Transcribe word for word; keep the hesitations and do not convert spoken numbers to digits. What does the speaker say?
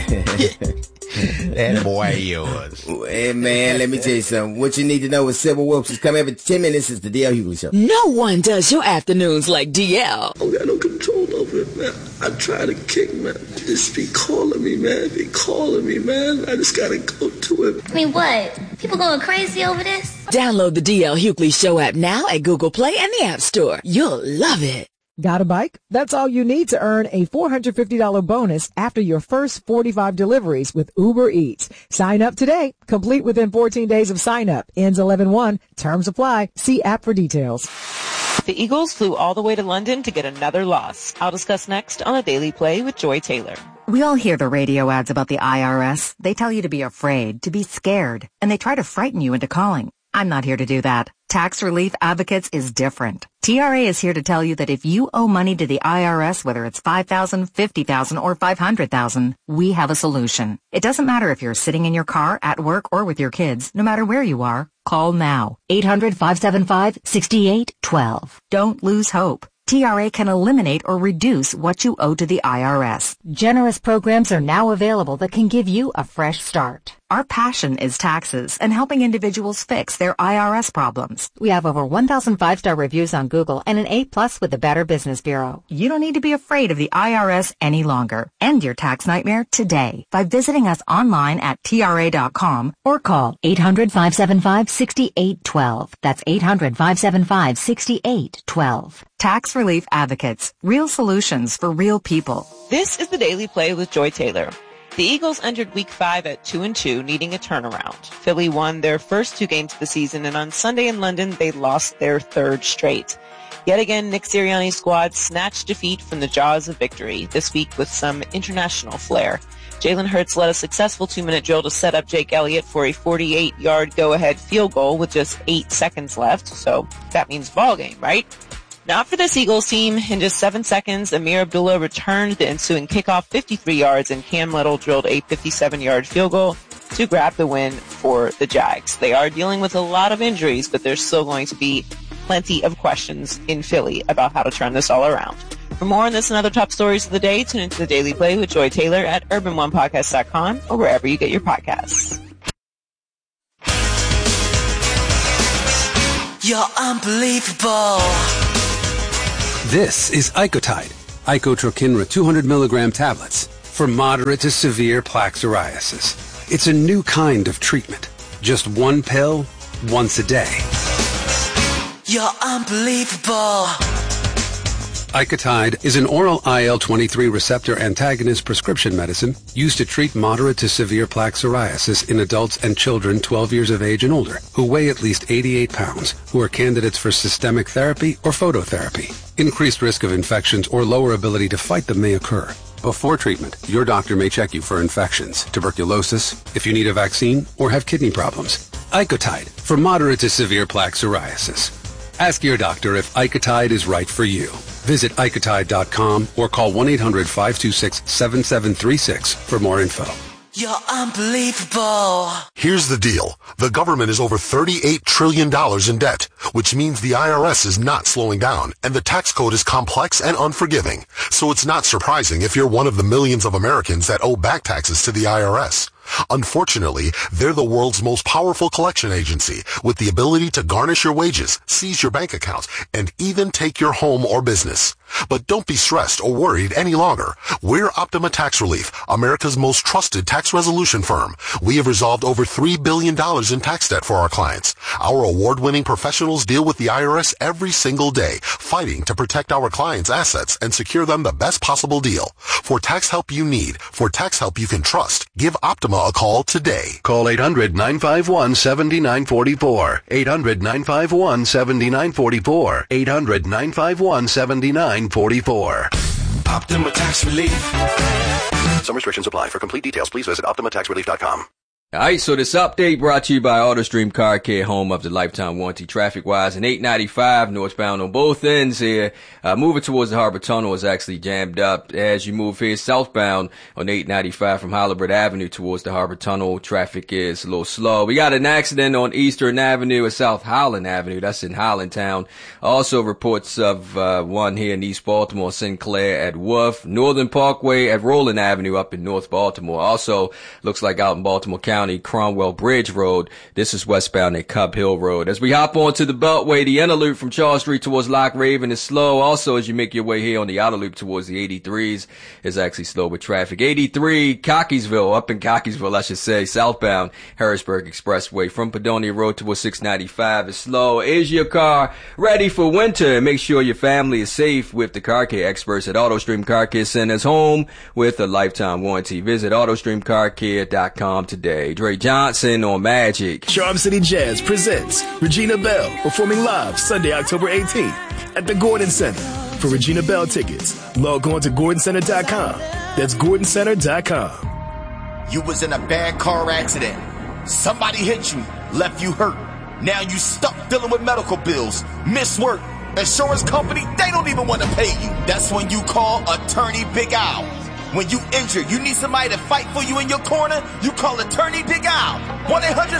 That boy yours. Hey, man, let me tell you something. What you need to know is Sybil Wilkes is coming every ten minutes. It's the D L Hughley Show. No one does your afternoons like D L. I got no control over it, man. I try to kick, man. Just be calling me, man. Be calling me, man. I just gotta go to it. I mean, what? People going crazy over this? Download the D L Hughley Show app now at Google Play and the App Store. You'll love it. Got a bike? That's all you need to earn a four hundred fifty dollars bonus after your first forty-five deliveries with Uber Eats. Sign up today. Complete within fourteen days of sign up. Ends eleven one. Terms apply. See app for details. The Eagles flew all the way to London to get another loss. I'll discuss next on A Daily Play with Joy Taylor. We all hear the radio ads about the I R S. They tell you to be afraid, to be scared, and they try to frighten you into calling. I'm not here to do that. Tax Relief Advocates is different. T R A is here to tell you that if you owe money to the I R S, whether it's five thousand dollars, fifty thousand dollars, or five hundred thousand dollars, we have a solution. It doesn't matter if you're sitting in your car, at work, or with your kids. No matter where you are, call now. eight hundred, five seven five, six eight one two. Don't lose hope. T R A can eliminate or reduce what you owe to the I R S. Generous programs are now available that can give you a fresh start. Our passion is taxes and helping individuals fix their I R S problems. We have over one thousand five-star reviews on Google and an A plus with the Better Business Bureau. You don't need to be afraid of the I R S any longer. End your tax nightmare today by visiting us online at T R A dot com or call eight hundred, five seven five, six eight one two. That's eight hundred, five seven five, six eight one two. Tax Relief Advocates. Real solutions for real people. This is the Daily Play with Joy Taylor. The Eagles entered week five at two and two, needing a turnaround. Philly won their first two games of the season, and on Sunday in London, they lost their third straight. Yet again, Nick Sirianni's squad snatched defeat from the jaws of victory, this week with some international flair. Jalen Hurts led a successful two-minute drill to set up Jake Elliott for a forty-eight-yard go-ahead field goal with just eight seconds left, so that means ball game, right? Not for this Eagles team. In just seven seconds, Amir Abdullah returned the ensuing kickoff fifty-three yards, and Cam Little drilled a fifty-seven-yard field goal to grab the win for the Jags. They are dealing with a lot of injuries, but there's still going to be plenty of questions in Philly about how to turn this all around. For more on this and other top stories of the day, tune into the Daily Play with Joy Taylor at urban one podcast dot com or wherever you get your podcasts. You're unbelievable. This is Icotide, Icotrokinra two hundred milligram tablets for moderate to severe plaque psoriasis. It's a new kind of treatment. Just one pill, once a day. You're unbelievable. Icotide is an oral I L twenty-three receptor antagonist prescription medicine used to treat moderate to severe plaque psoriasis in adults and children twelve years of age and older who weigh at least eighty-eight pounds, who are candidates for systemic therapy or phototherapy. Increased risk of infections or lower ability to fight them may occur. Before treatment, your doctor may check you for infections, tuberculosis, if you need a vaccine, or have kidney problems. Icotide for moderate to severe plaque psoriasis. Ask your doctor if Icotide is right for you. Visit Icotide dot com or call one eight hundred, five two six, seven seven three six for more info. You're unbelievable. Here's the deal. The government is over thirty-eight trillion dollars in debt, which means the I R S is not slowing down, and the tax code is complex and unforgiving. So it's not surprising if you're one of the millions of Americans that owe back taxes to the I R S. Unfortunately, they're the world's most powerful collection agency with the ability to garnish your wages, seize your bank accounts, and even take your home or business. But don't be stressed or worried any longer. We're Optima Tax Relief, America's most trusted tax resolution firm. We have resolved over three billion dollars in tax debt for our clients. Our award-winning professionals deal with the I R S every single day, fighting to protect our clients' assets and secure them the best possible deal. For tax help you need, for tax help you can trust, give Optima a call today. Call eight hundred, nine five one, seven nine four four. eight hundred, nine five one, seven nine four four. eight hundred, nine five one, seven nine four four. Optima Tax Relief. Some restrictions apply. For complete details, please visit optima tax relief dot com. All right, so this update brought to you by AutoStream Car Care, home of the lifetime warranty. Traffic-wise, in eight ninety-five northbound on both ends here. Uh, moving towards the Harbor Tunnel is actually jammed up. As you move here southbound on eight ninety-five from Hollywood Avenue towards the Harbor Tunnel, traffic is a little slow. We got an accident on Eastern Avenue and South Holland Avenue. That's in Hollandtown. Also reports of uh, one here in East Baltimore, Sinclair at Wolf. Northern Parkway at Roland Avenue up in North Baltimore. Also looks like out in Baltimore County, Cromwell Bridge Road. This is westbound at Cub Hill Road. As we hop onto the Beltway, the inner loop from Charles Street towards Lock Raven is slow. Also, as you make your way here on the outer loop towards the eighty-threes, is actually slow with traffic. eighty-three, Cockeysville, up in Cockeysville, I should say, southbound Harrisburg Expressway from Padonia Road towards six ninety-five is slow. Is your car ready for winter? Make sure your family is safe with the car care experts at AutoStream Car Care Centers, home with a lifetime warranty. Visit auto stream car care dot com today. Dre Johnson on Magic. Charm City Jazz presents Regina Bell performing live Sunday, October eighteenth at the Gordon Center. For Regina Bell tickets, log on to gordon center dot com. That's gordon center dot com. You was in a bad car accident. Somebody hit you, left you hurt. Now you stuck dealing with medical bills, miss work. Insurance company, they don't even want to pay you. That's when you call Attorney Big Al. When you injured, you need somebody to fight for you in your corner, you call Attorney Big Al. one eight hundred